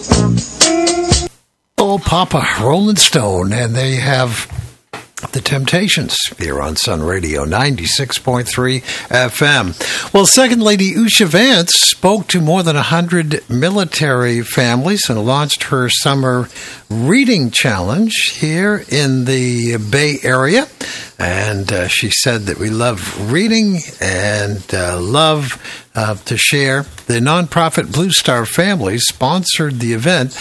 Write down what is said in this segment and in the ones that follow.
Oh, Papa, Rolling Stone, and they have The Temptations here on Sun Radio 96.3 FM. Well, Second Lady Usha Vance spoke to more than 100 military families and launched her summer reading challenge here in the Bay Area. And she said that we love reading and love to share. The nonprofit Blue Star Family sponsored the event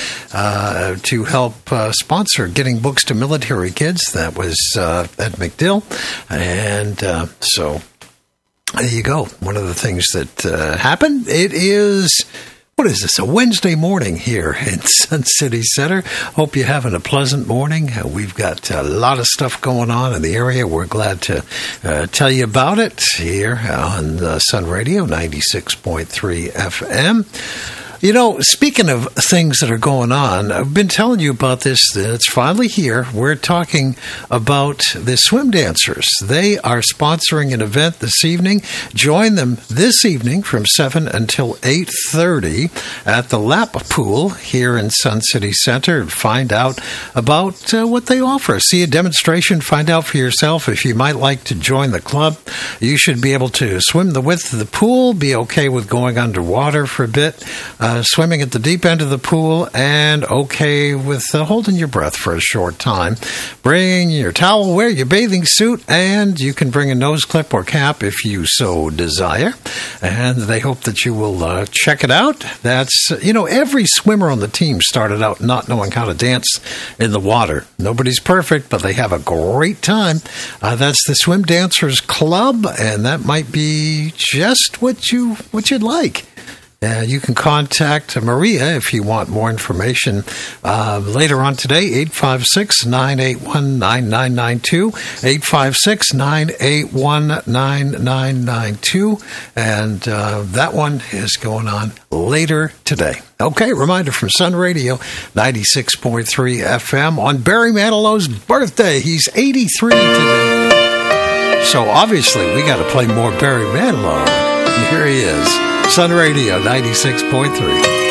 to help sponsor getting books to military kids. That was at MacDill. And so there you go. One of the things that happened. It is... What is this, a Wednesday morning here in Sun City Center? Hope you're having a pleasant morning. We've got a lot of stuff going on in the area. We're glad to tell you about it here on Sun Radio 96.3 FM. You know, speaking of things that are going on, I've been telling you about this. It's finally here. We're talking about the swim dancers. They are sponsoring an event this evening. Join them this evening from 7 until 8:30 at the Lap Pool here in Sun City Center. Find out about what they offer. See a demonstration. Find out for yourself if you might like to join the club. You should be able to swim the width of the pool, be okay with going underwater for a bit, swimming at the deep end of the pool, and okay with holding your breath for a short time. Bring your towel, wear your bathing suit, and you can bring a nose clip or cap if you so desire. And they hope that you will check it out. That's, every swimmer on the team started out not knowing how to dance in the water. Nobody's perfect, but they have a great time. That's the Swim Dancers Club, and that might be just what you'd like. You can contact Maria if you want more information later on today, 856-981-9992, 856-981-9992, and that one is going on later today. Okay, reminder from Sun Radio 96.3 FM on Barry Manilow's birthday. He's 83 today. So obviously we got to play more Barry Manilow. Here he is. Sun Radio 96.3.